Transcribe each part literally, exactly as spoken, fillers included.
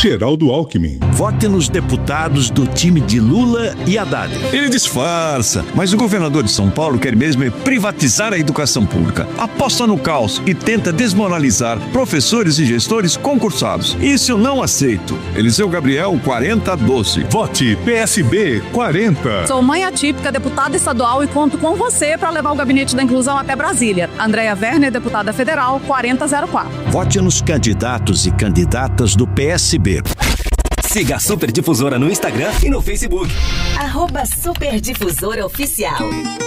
Geraldo Alckmin. Vote nos deputados do time de Lula e Haddad. Ele disfarça, mas o governador de São Paulo quer mesmo é privatizar a educação pública. Aposta no caos e tenta desmoralizar professores e gestores concursados. Isso eu não aceito. Eliseu Gabriel, quarenta doze. Vote P S B quarenta. Sou mãe atípica, deputada estadual e conto com você para levar o gabinete da inclusão até Brasília. Andréa Werner, deputada federal, quarenta zero quatro. Vote nos candidatos e candidatas do P S B. Siga a Super Difusora no Instagram e no Facebook. Arroba Super Difusora Oficial.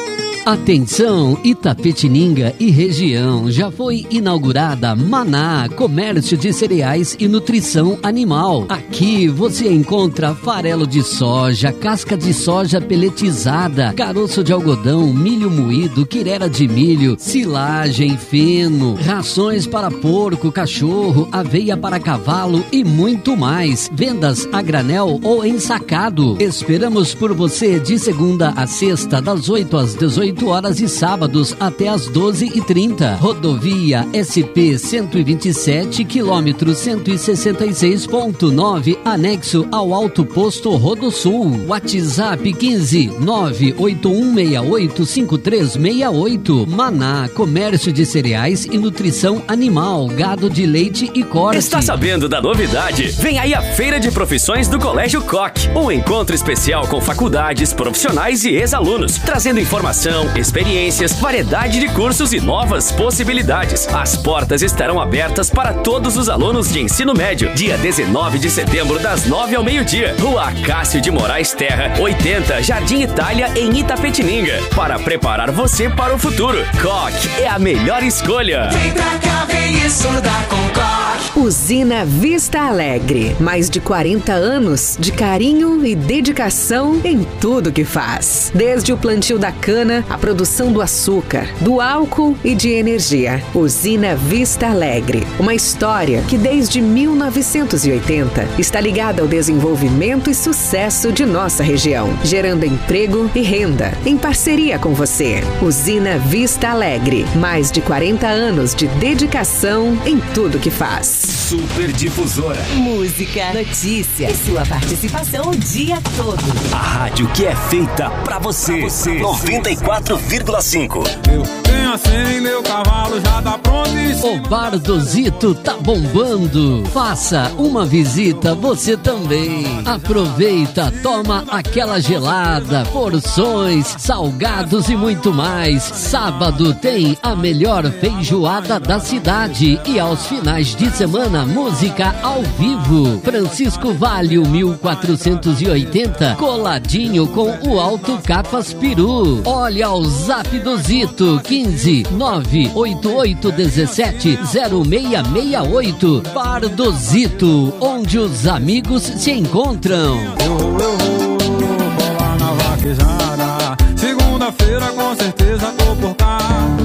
Atenção, Itapetininga e região, já foi inaugurada Maná, comércio de cereais e nutrição animal. Aqui você encontra farelo de soja, casca de soja peletizada, caroço de algodão, milho moído, quirera de milho, silagem, feno, rações para porco, cachorro, aveia para cavalo e muito mais. Vendas a granel ou ensacado. Esperamos por você de segunda a sexta, das oito às dezoito horas e sábados até às doze e trinta. Rodovia S P cento e vinte e sete, quilômetro cento e sessenta e seis ponto nove, anexo ao Alto Posto Rodosul. WhatsApp quinze nove oito um seis oito cinco três seis oito. Maná, comércio de cereais e nutrição animal, gado de leite e corte. Está sabendo da novidade? Vem aí a Feira de Profissões do Colégio Koch. Um encontro especial com faculdades, profissionais e ex-alunos, trazendo informação, experiências, variedade de cursos e novas possibilidades. As portas estarão abertas para todos os alunos de ensino médio. Dia dezenove de setembro, das nove ao meio-dia. Rua Cássio de Moraes Terra, oitenta, Jardim Itália, em Itapetininga. Para preparar você para o futuro. Koch é a melhor escolha. Vem pra cá, vem estudar com Koch. Usina Vista Alegre. Mais de quarenta anos de carinho e dedicação em tudo que faz. Desde o plantio da cana, a produção do açúcar, do álcool e de energia. Usina Vista Alegre. Uma história que desde mil novecentos e oitenta está ligada ao desenvolvimento e sucesso de nossa região, gerando emprego e renda. Em parceria com você. Usina Vista Alegre. Mais de quarenta anos de dedicação em tudo que faz. Super Difusora. Música, notícia e sua participação o dia todo. A rádio que é feita pra você. Pra você. noventa e quatro vírgula cinco. Eu tenho assim, meu cavalo já tá pronto. O Bar do Zito tá bombando. Faça uma visita você também. Aproveita, toma aquela gelada, porções, salgados e muito mais. Sábado tem a melhor feijoada da cidade e aos finais de semana música ao vivo. Francisco Vale mil quatrocentos e oitenta, coladinho com o Alto Capas Peru. Olha o Zap do Zito, quinze nove oito oito um sete zero seis seis oito. Bar do Zito, onde os amigos se encontram. Eu vou, eu vou, vou lá na vaquejada. Segunda-feira com certeza tô por cá.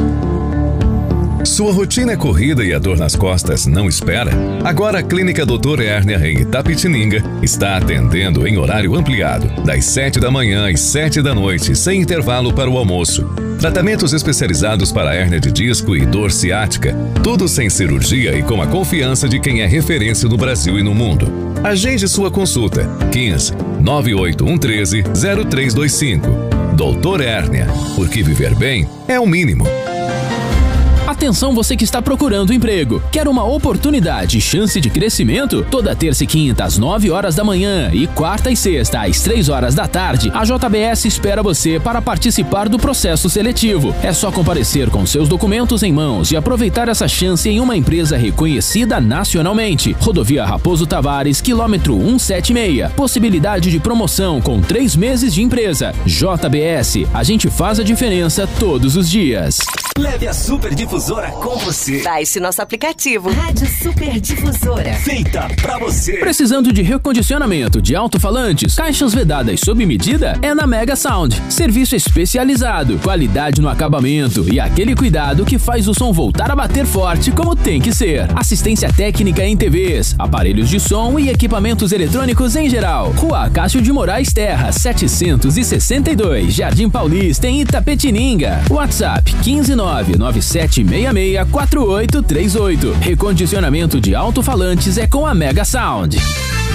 Sua rotina é corrida e a dor nas costas não espera? Agora a Clínica doutor Hérnia em Itapetininga está atendendo em horário ampliado, das sete da manhã às sete da noite, sem intervalo para o almoço. Tratamentos especializados para hérnia de disco e dor ciática, tudo sem cirurgia e com a confiança de quem é referência no Brasil e no mundo. Agende sua consulta, quinze nove oito um treze zero três dois cinco. doutor Hérnia, porque viver bem é o mínimo. Atenção você que está procurando emprego. Quer uma oportunidade e chance de crescimento? Toda terça e quinta às nove horas da manhã e quarta e sexta às três horas da tarde, a J B S espera você para participar do processo seletivo. É só comparecer com seus documentos em mãos e aproveitar essa chance em uma empresa reconhecida nacionalmente. Rodovia Raposo Tavares, quilômetro cento e setenta e seis. Possibilidade de promoção com três meses de empresa. J B S, a gente faz a diferença todos os dias. Leve a Super Difusora com você. Baixe nosso aplicativo. Rádio Super Difusora. Feita pra você. Precisando de recondicionamento de alto-falantes, caixas vedadas sob medida? É na Mega Sound. Serviço especializado, qualidade no acabamento e aquele cuidado que faz o som voltar a bater forte como tem que ser. Assistência técnica em T Vs, aparelhos de som e equipamentos eletrônicos em geral. Rua Cássio de Moraes Terra, setecentos e sessenta e dois, Jardim Paulista, em Itapetininga. WhatsApp quinze nove nove sete seis seis quatro oito três oito. Recondicionamento de alto-falantes é com a Mega Sound.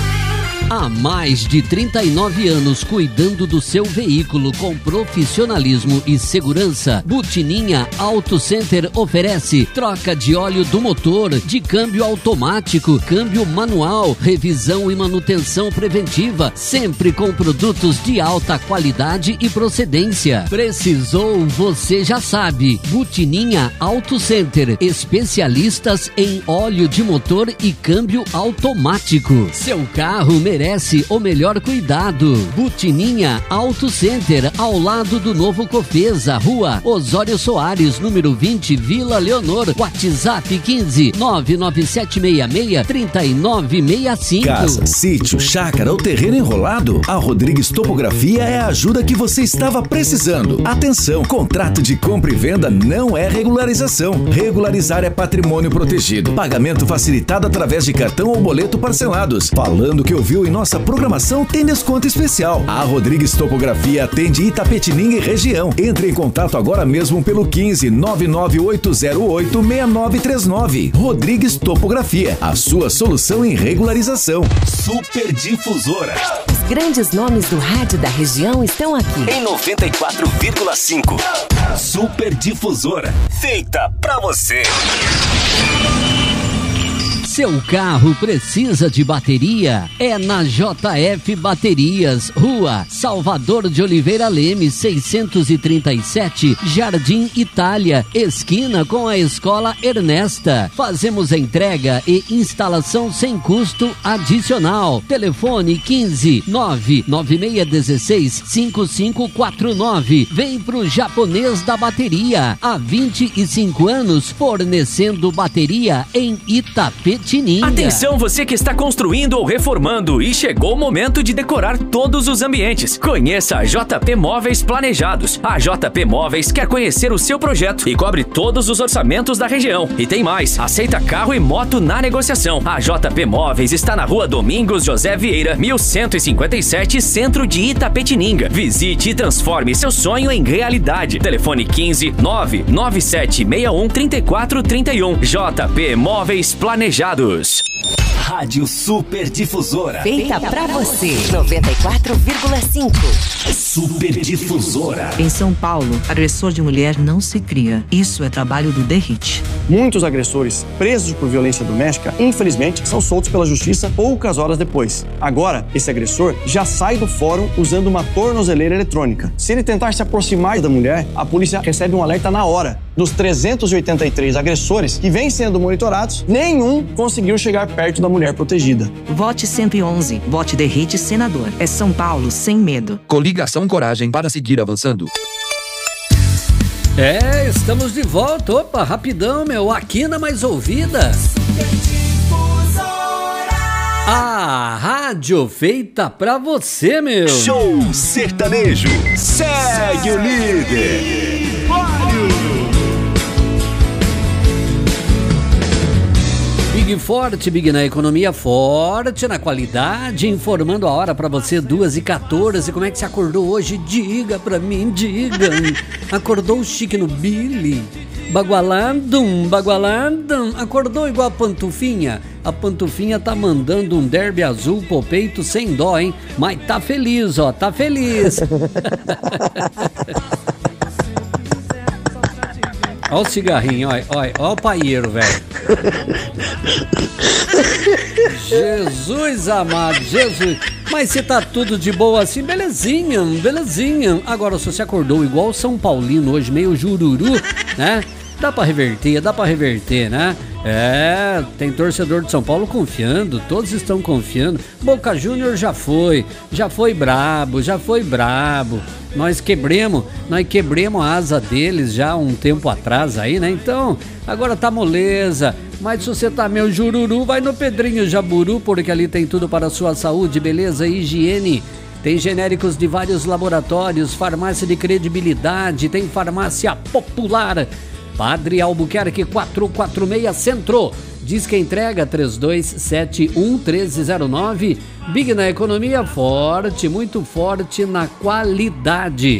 Há mais de trinta e nove anos cuidando do seu veículo com profissionalismo e segurança. Butininha Auto Center oferece troca de óleo do motor, de câmbio automático, câmbio manual, revisão e manutenção preventiva, sempre com produtos de alta qualidade e procedência. Precisou, você já sabe. Butininha Auto Center, especialistas em óleo de motor e câmbio automático. Seu carro merece merece o melhor cuidado. Butininha Auto Center, ao lado do Novo Cofesa, Rua Osório Soares, número vinte, Vila Leonor. WhatsApp quinze, nove nove sete seis seis, três nove seis cinco. Casa, sítio, chácara ou terreno enrolado? A Rodrigues Topografia é a ajuda que você estava precisando. Atenção, contrato de compra e venda não é regularização. Regularizar é patrimônio protegido. Pagamento facilitado através de cartão ou boleto parcelados. Falando que ouviu em nossa programação, tem desconto especial. A Rodrigues Topografia atende Itapetininga e região. Entre em contato agora mesmo pelo quinze, nove nove oito zero oito, seis nove três nove. Rodrigues Topografia, a sua solução em regularização. Super Difusora. Os grandes nomes do rádio da região estão aqui. Em noventa e quatro vírgula cinco. Super Difusora. Feita pra você. Seu carro precisa de bateria? É na J F Baterias, Rua Salvador de Oliveira Leme, seiscentos e trinta e sete, Jardim Itália, esquina com a Escola Ernesta. Fazemos entrega e instalação sem custo adicional. Telefone quinze, nove nove seis um seis, cinco cinco quatro nove. Vem pro Japonês da Bateria. Há vinte e cinco anos fornecendo bateria em Itapetininga. Atenção, você que está construindo ou reformando e chegou o momento de decorar todos os ambientes. Conheça a J P Móveis Planejados. A J P Móveis quer conhecer o seu projeto e cobre todos os orçamentos da região. E tem mais, aceita carro e moto na negociação. A J P Móveis está na Rua Domingos José Vieira, mil cento e cinquenta e sete, centro de Itapetininga. Visite e transforme seu sonho em realidade. Telefone quinze, nove nove sete seis um, três quatro três um. J P Móveis Planejados. Rádio Super Difusora. Feita pra você. noventa e quatro vírgula cinco. Super Difusora. Em São Paulo, agressor de mulher não se cria. Isso é trabalho do D E R I T. Muitos agressores presos por violência doméstica, infelizmente, são soltos pela justiça poucas horas depois. Agora, esse agressor já sai do fórum usando uma tornozeleira eletrônica. Se ele tentar se aproximar da mulher, a polícia recebe um alerta na hora. Dos trezentos e oitenta e três agressores que vêm sendo monitorados, nenhum conseguiu chegar perto da mulher protegida. Vote cento e onze. Vote D E R I T senador. É São Paulo sem medo. Coligação Coragem para seguir avançando. É, estamos de volta. Opa, rapidão, meu. Aqui na Mais Ouvida. A rádio feita pra você, meu. Show sertanejo. Segue o líder. Big Forte, Big na economia, forte na qualidade, informando a hora pra você, duas e quatorze. Como é que você acordou hoje? Diga pra mim, diga. Acordou chique no Billy? Bagualadum, bagualadum. Acordou igual a Pantufinha? A Pantufinha tá mandando um derby azul pro peito sem dó, hein? Mas tá feliz, ó, tá feliz. Ó o cigarrinho, ó, ó, ó o paieiro, velho. Jesus amado, Jesus. Mas se tá tudo de boa assim, belezinha, belezinha. Agora, se você acordou igual o São Paulino hoje, meio jururu, né? Dá pra reverter, dá pra reverter, né? É, tem torcedor de São Paulo confiando, todos estão confiando. Boca Júnior já foi, já foi brabo, já foi brabo. Nós quebremos, nós quebremos a asa deles já um tempo atrás aí, né? Então, agora tá moleza. Mas se você tá meio jururu, vai no Pedrinho Jaburu, porque ali tem tudo para a sua saúde, beleza e higiene. Tem genéricos de vários laboratórios, farmácia de credibilidade, tem farmácia popular. Padre Albuquerque quatrocentos e quarenta e seis Centro. Diz que entrega três dois sete um, um três zero nove. Big na economia, forte, muito forte na qualidade.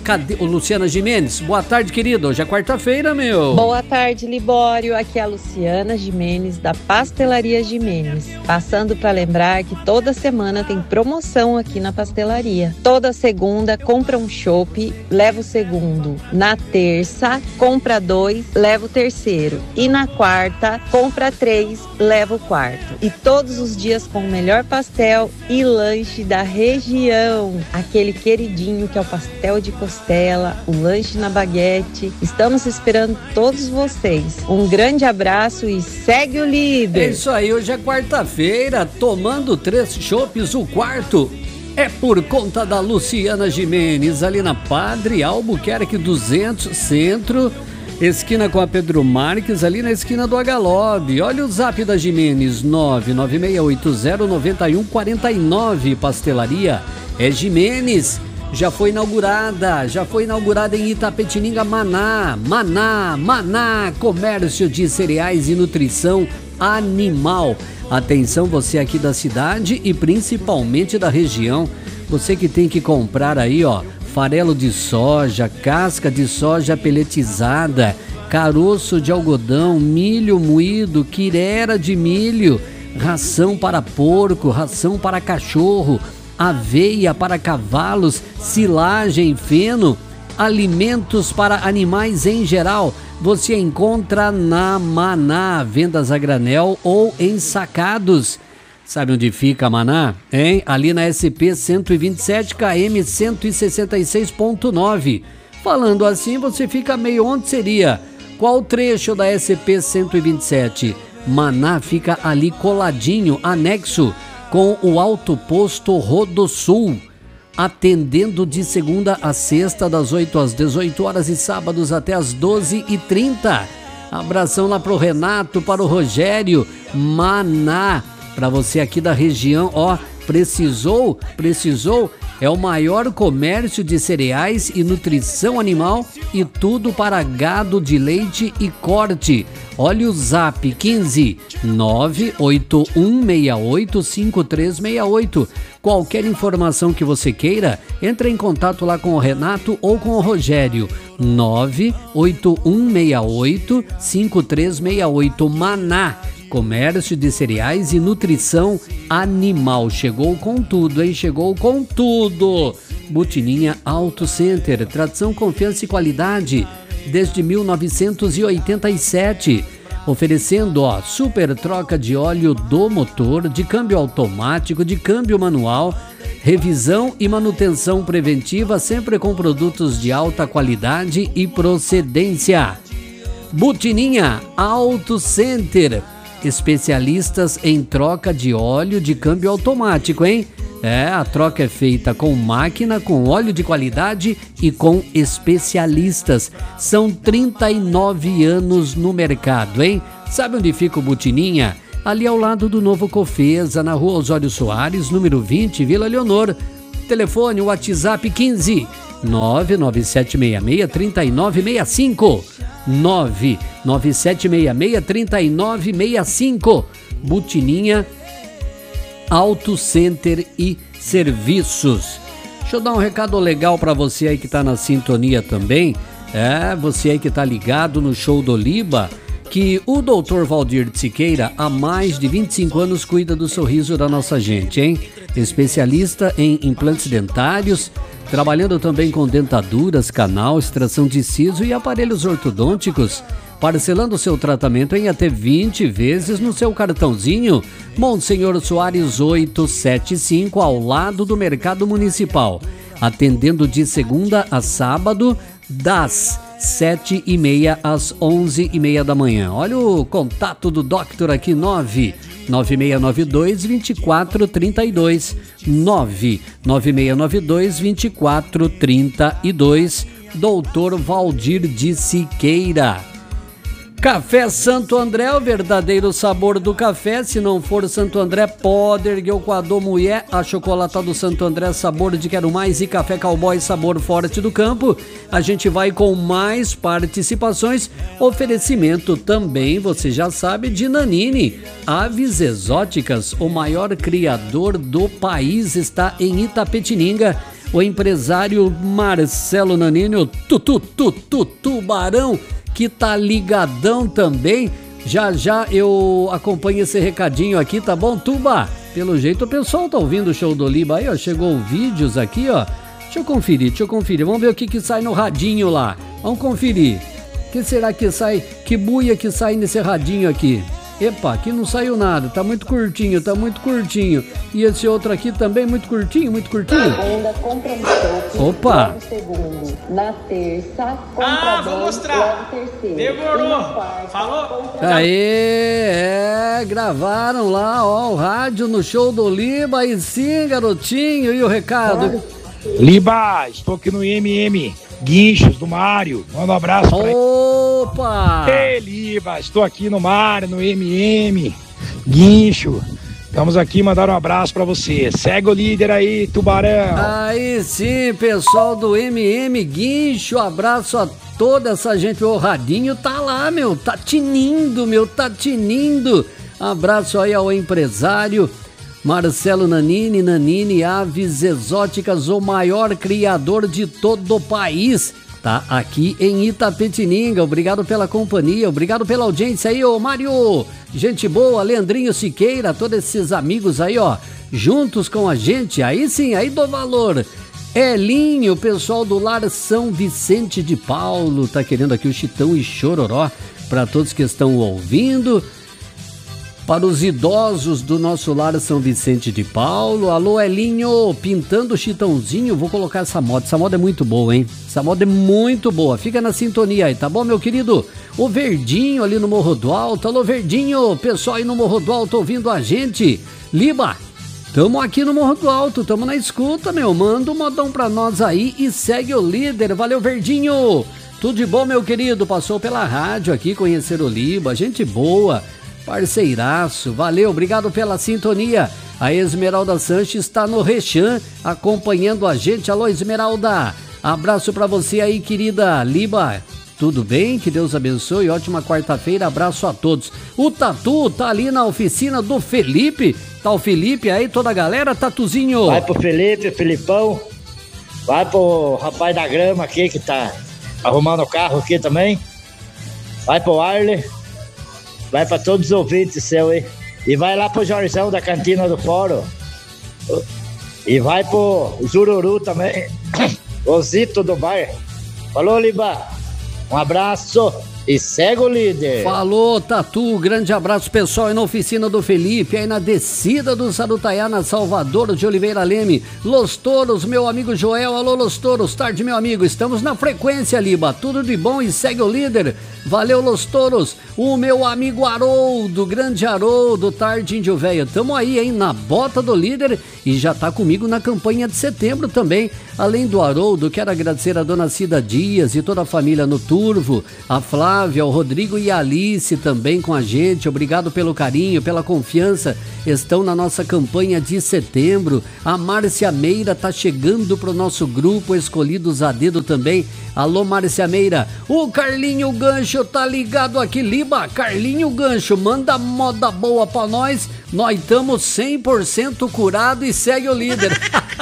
Cadê o Luciana Gimenez? Boa tarde, querido. Hoje é quarta-feira, meu. Boa tarde, Libório. Aqui é a Luciana Gimenez, da Pastelaria Gimenez. Passando para lembrar que toda semana tem promoção aqui na pastelaria. Toda segunda, compra um chopp, leva o segundo. Na terça, compra dois, leva o terceiro. E na quarta, compra três, leva o quarto. E todos os dias com o melhor pastel e lanche da região. Aquele queridinho que é o pastel de costela, o lanche na baguete. Estamos esperando todos vocês. Um grande abraço e segue o líder. É isso aí, hoje é quarta-feira, tomando três chopes, o quarto é por conta da Luciana Gimenez, ali na Padre Albuquerque duzentos, centro, esquina com a Pedro Marques, ali na esquina do Agalobe. Olha o zap da Gimenez, nove nove seis oito zero nove um quatro nove, pastelaria é Gimenez. Já foi inaugurada, já foi inaugurada em Itapetininga, Maná, Maná, Maná, comércio de cereais e nutrição animal. Atenção, você aqui da cidade e principalmente da região, você que tem que comprar aí, ó, farelo de soja, casca de soja peletizada, caroço de algodão, milho moído, quirera de milho, ração para porco, ração para cachorro, aveia para cavalos, silagem, feno, alimentos para animais em geral. Você encontra na Maná, vendas a granel ou em sacados. Sabe onde fica a Maná? Hein? Ali na S P cento e vinte e sete, K M cento e sessenta e seis ponto nove. Falando assim, você fica meio onde seria? Qual trecho da S P cento e vinte e sete? Maná fica ali coladinho, anexo com o Alto Posto Rodosul, atendendo de segunda a sexta, das oito às dezoito horas e sábados até às doze e trinta. Abração lá pro Renato, para o Rogério. Maná, para você aqui da região, ó, precisou, precisou, é o maior comércio de cereais e nutrição animal e tudo para gado de leite e corte. Olha o zap quinze nove oito um seis oito cinco três seis oito. Qualquer informação que você queira, entre em contato lá com o Renato ou com o Rogério. nove oito um seis oito cinco três seis oito. Maná, comércio de cereais e nutrição animal. Chegou com tudo, hein? Chegou com tudo. Butininha Auto Center, tradição, confiança e qualidade desde mil novecentos e oitenta e sete, oferecendo, ó, super troca de óleo do motor, de câmbio automático, de câmbio manual, revisão e manutenção preventiva, sempre com produtos de alta qualidade e procedência. Butininha Auto Center, especialistas em troca de óleo de câmbio automático, hein? É, a troca é feita com máquina, com óleo de qualidade e com especialistas. São trinta e nove anos no mercado, hein? Sabe onde fica o Butininha? Ali ao lado do Novo Cofesa, na rua Osório Soares, número vinte, Vila Leonor. Telefone, WhatsApp quinze nove nove sete seis seis três nove seis cinco. nove nove sete seis seis três nove seis cinco. Butininha Auto Center e Serviços. Deixa eu dar um recado legal para você aí que tá na sintonia também. É, você aí que tá ligado no Show do Liba, que o doutor Valdir de Siqueira há mais de vinte e cinco anos cuida do sorriso da nossa gente, hein? Especialista em implantes dentários, trabalhando também com dentaduras, canal, extração de siso e aparelhos ortodônticos, parcelando seu tratamento em até vinte vezes no seu cartãozinho. Monsenhor Soares oitocentos e setenta e cinco, ao lado do Mercado Municipal, atendendo de segunda a sábado, das sete e meia às onze e meia da manhã. Olha o contato do doctor aqui, nove nove seis nove dois dois quatro três dois, nove nove seis nove dois dois quatro três dois, doutor Valdir de Siqueira. Café Santo André, o verdadeiro sabor do café. Se não for Santo André, pode erguer o coador, mulher. Achocolatado Santo André, sabor de quero mais, e café Cowboy, sabor forte do campo. A gente vai com mais participações. Oferecimento também, você já sabe, de Nanini. Aves exóticas, o maior criador do país, está em Itapetininga. o empresário Marcelo Nanini, o Tutu, Tutu, Tubarão, que tá ligadão também. Já já eu acompanho esse recadinho aqui, tá bom, Tuba? Pelo jeito o pessoal tá ouvindo o show do Liba aí, ó. Chegou vídeos aqui, ó. Deixa eu conferir, deixa eu conferir. Vamos ver o que que sai no radinho lá. Vamos conferir. O que será que sai? Que buia que sai nesse radinho aqui? Epa, aqui não saiu nada. Tá muito curtinho, tá muito curtinho. E esse outro aqui também muito curtinho, muito curtinho. Segunda, compra um chopp. Opa! Logo segundo. Na terça, compra Ah, vou dois, mostrar. logo terceiro. Demorou. E na quarta, Falou? Aê, é, gravaram lá, ó, o rádio no show do Liba. E sim, garotinho, e o recado? Liba, estou aqui no M M Guinchos do Mário. Manda um abraço pra ele. Opa! Ei, Liba, estou aqui no Mário, no M M Guincho. Estamos aqui, mandar um abraço pra você. Segue o líder aí, Tubarão. Aí sim, pessoal do M M Guincho, abraço a toda essa gente. O radinho tá lá, meu, tá tinindo, meu, tá tinindo. Abraço aí ao empresário Marcelo Nanini, Nanini Aves Exóticas, o maior criador de todo o país. Tá aqui em Itapetininga. Obrigado pela companhia, obrigado pela audiência aí, ô Mário. Gente boa, Leandrinho Siqueira, todos esses amigos aí, ó, juntos com a gente. Aí sim, aí dou valor. Elinho, pessoal do Lar São Vicente de Paulo, tá querendo aqui o Chitão e Chororó para todos que estão ouvindo. Para os idosos do nosso Lar São Vicente de Paulo. Alô, Elinho, pintando o Chitãozinho. Vou colocar essa moda. Essa moda é muito boa, hein? Essa moda é muito boa. Fica na sintonia aí, tá bom, meu querido? O Verdinho ali no Morro do Alto. Alô, Verdinho. Pessoal aí no Morro do Alto ouvindo a gente. Liba, tamo aqui no Morro do Alto. Tamo na escuta, meu. Manda um modão pra nós aí e segue o líder. Valeu, Verdinho. Tudo de bom, meu querido. Passou pela rádio aqui, conhecer o Liba. Gente boa. Parceiraço, valeu, obrigado pela sintonia. A Esmeralda Sanches está no Rechan acompanhando a gente. Alô, Esmeralda, abraço pra você aí, querida. Liba, tudo bem? Que Deus abençoe, ótima quarta-feira, abraço a todos. O Tatu tá ali na oficina do Felipe. Tá o Felipe aí, toda a galera, Tatuzinho. Vai pro Felipe, Filipão. Vai pro rapaz da grama aqui que tá arrumando o carro aqui também. Vai pro Arley. Vai pra todos os ouvintes seu aí. E vai lá pro Jorzão da Cantina do Fórum. E vai pro Jururu também. O Zito do bar. Falou, Liba. Um abraço. E segue o líder. Falou, Tatu, grande abraço pessoal aí na oficina do Felipe, aí na descida do Sarutaiá, na Salvador de Oliveira Leme. Los Touros, meu amigo Joel. Alô, Los Touros, tarde, meu amigo. Estamos na frequência, Liba. Tudo de bom e segue o líder. Valeu, Los Touros. O meu amigo Haroldo, grande Haroldo, tarde, índio velho. Tamo aí, hein, na bota do líder e já tá comigo na campanha de setembro também. Além do Haroldo, quero agradecer a dona Cida Dias e toda a família no Turvo, a Flávia, o Rodrigo e a Alice também com a gente. Obrigado pelo carinho, pela confiança. Estão na nossa campanha de setembro. A Márcia Meira tá chegando pro nosso grupo Escolhidos a Dedo também. Alô, Márcia Meira. O Carlinho Gancho tá ligado aqui, Liba. Carlinho Gancho, manda moda boa pra nós. Nós estamos cem por cento curado e segue o líder.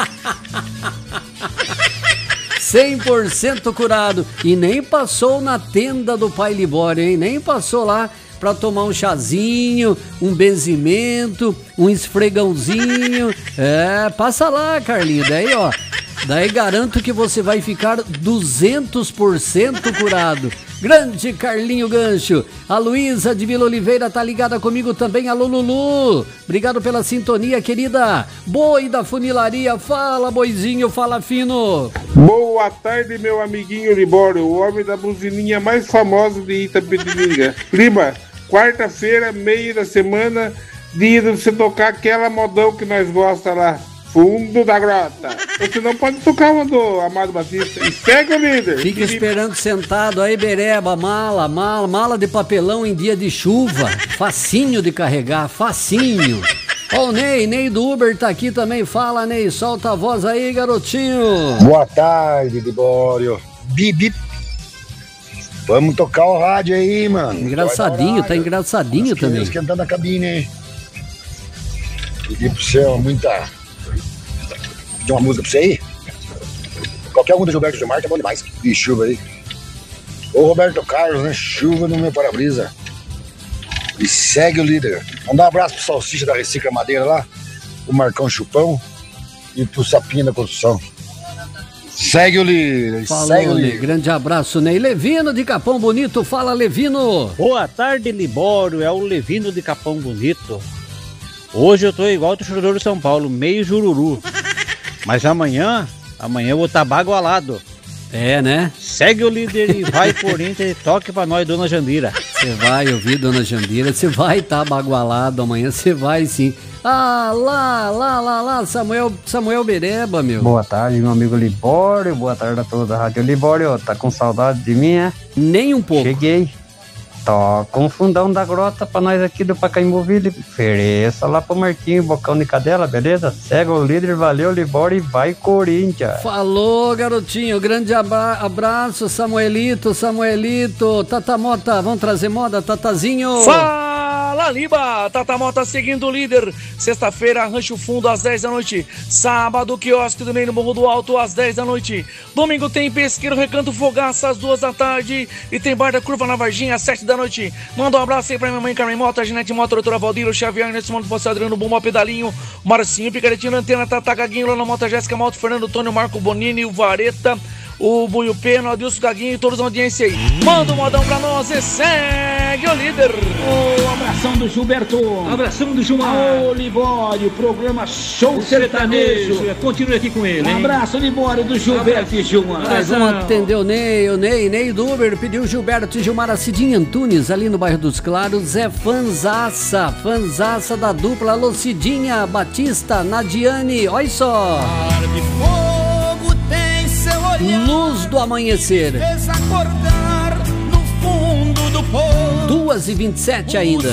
cem por cento curado. E nem passou na tenda do Pai Libório, hein? Nem passou lá pra tomar um chazinho, um benzimento, um esfregãozinho. É, passa lá, Carlinho. Daí, ó. Daí garanto que você vai ficar duzentos por cento curado. Grande Carlinho Gancho. A Luísa de Vila Oliveira tá ligada comigo também. Alô, Lulu. Obrigado pela sintonia, querida. Boi da Funilaria. Fala, boizinho. Fala, fino. Boa tarde, meu amiguinho Libório, o homem da buzininha mais famosa de Itapetininga. Liba, quarta-feira, meio da semana, dia de você tocar aquela modão que nós gosta lá. Fundo da grota. Você não pode tocar uma do Amado Batista. E segue o líder. Fica esperando sentado aí, bereba, mala, mala, mala de papelão em dia de chuva. Facinho de carregar, facinho. Ó, o Ney, Ney do Uber tá aqui também. Fala, Ney, solta a voz aí, garotinho. Boa tarde, Libório. Bibi. Vamos tocar o rádio aí, mano. Engraçadinho, tá engraçadinho também. Esquentando a cabine, hein? Pedi pro céu muita... Tem uma música pra você aí? Qualquer um do Gilberto Gilmar que é bom demais. De chuva aí. Ô Roberto Carlos, né? Chuva no meu para-brisa. E segue o líder. Mandar um abraço pro Salsicha da Recicla Madeira lá, o Marcão Chupão e pro Sapinho da Construção. Segue o líder. Falou, segue o Ney. líder. Grande abraço, Ney. Levino de Capão Bonito. Fala, Levino. Boa tarde, Libório. É o Levino de Capão Bonito. Hoje eu tô igual o torcedor de São Paulo, meio jururu. Mas amanhã, amanhã eu vou estar bagualado. É, né? Segue o líder e vai Corinthians e toque pra nós, dona Jandira. Você vai ouvir, dona Jandira. Você vai estar tá bagualado amanhã. Você vai sim. Ah, lá, lá, lá, lá, Samuel, Samuel Bereba, meu. Boa tarde, meu amigo Libório. Boa tarde a todos da Rádio Libório. Tá com saudade de mim, é? Nem um pouco. Cheguei. Toca um fundão da grota pra nós aqui do Pacaembu Ville. Ofereça lá pro Marquinho, bocão de cadela, beleza? Segue o líder, valeu, Libório e vai Corinthians. Falou, garotinho. Grande abra- abraço, Samuelito, Samuelito. Tata Mota, vamos trazer moda, Tatazinho. Fala, Liba! Tata Mota seguindo o líder. Sexta-feira, Rancho Fundo às dez da noite. Sábado, quiosque do Ney no Morro do Alto às dez da noite. Domingo tem Pesqueiro Recanto Fogaça às duas da tarde. E tem Bar da Curva na Varginha às sete da noite. Manda um abraço aí pra minha mãe Carmen Mota, Ginete Mota, doutora Valdir, Xavier, nesse momento você Adriano Bumba, Pedalinho, Marcinho, Picaretinho, Antena, Tata Gaguinho, Lona Mota, Jéssica Mota, Fernando Tônio, Marco Bonini, o Vareta, o Buio Peno, Adilson Gaguinho e todos na audiência aí. Manda um modão pra nós e segue o líder. Ô, abração do Gilberto. Abração do Gilmar. Ô, Libório, programa Show Sertanejo. Sertanejo. Continue aqui com ele, hein? Um abraço, Libório, do Gilberto e Gilmar. Mas vamos atender o Ney, o Ney, Ney do Uber, pediu Gilberto e Gilmar. A Cidinha Antunes, ali no bairro dos Claros, é fanzaça, fanzaça da dupla. Alô, Cidinha, Batista, Nadiane, olha só. Luz do amanhecer. Duas e vinte e sete ainda.